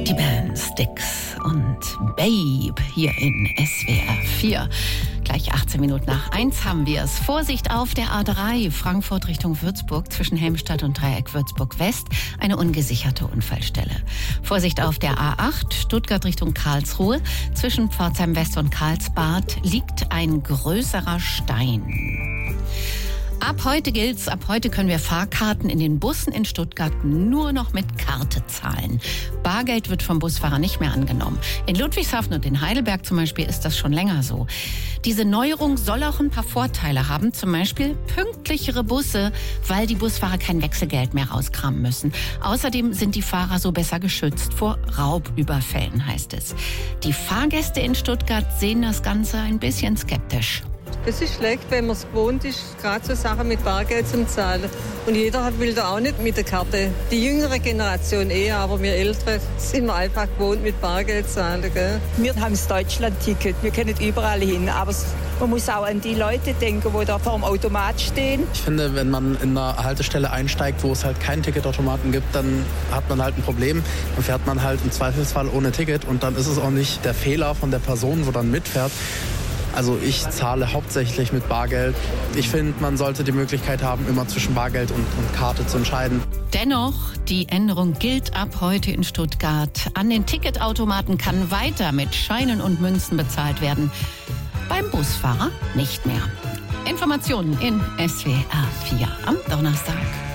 Die Band Styx und Babe hier in SWR 4. Gleich 18 Minuten nach 1 haben wir es. Vorsicht auf der A3 Frankfurt Richtung Würzburg zwischen Helmstadt und Dreieck Würzburg West. Eine ungesicherte Unfallstelle. Vorsicht auf der A8 Stuttgart Richtung Karlsruhe. Zwischen Pforzheim West und Karlsbad liegt ein größerer Stein. Ab heute gilt's, ab heute können wir Fahrkarten in den Bussen in Stuttgart nur noch mit Karte zahlen. Bargeld wird vom Busfahrer nicht mehr angenommen. In Ludwigshafen und in Heidelberg zum Beispiel ist das schon länger so. Diese Neuerung soll auch ein paar Vorteile haben, zum Beispiel pünktlichere Busse, weil die Busfahrer kein Wechselgeld mehr rauskramen müssen. Außerdem sind die Fahrer so besser geschützt vor Raubüberfällen, heißt es. Die Fahrgäste in Stuttgart sehen das Ganze ein bisschen skeptisch. Es ist schlecht, wenn man es gewohnt ist, gerade so Sachen mit Bargeld zu zahlen. Und jeder will da auch nicht mit der Karte. Die jüngere Generation eher, aber wir Ältere sind wir einfach gewohnt mit Bargeld zu zahlen. Gell? Wir haben das Deutschland-Ticket, wir können überall hin. Aber man muss auch an die Leute denken, die da vor dem Automat stehen. Ich finde, wenn man in einer Haltestelle einsteigt, wo es halt keinen Ticketautomaten gibt, dann hat man halt ein Problem. Dann fährt man halt im Zweifelsfall ohne Ticket und dann ist es auch nicht der Fehler von der Person, wo dann mitfährt. Also ich zahle hauptsächlich mit Bargeld. Ich finde, man sollte die Möglichkeit haben, immer zwischen Bargeld und Karte zu entscheiden. Dennoch, die Änderung gilt ab heute in Stuttgart. An den Ticketautomaten kann weiter mit Scheinen und Münzen bezahlt werden. Beim Busfahrer nicht mehr. Informationen in SWR 4 am Donnerstag.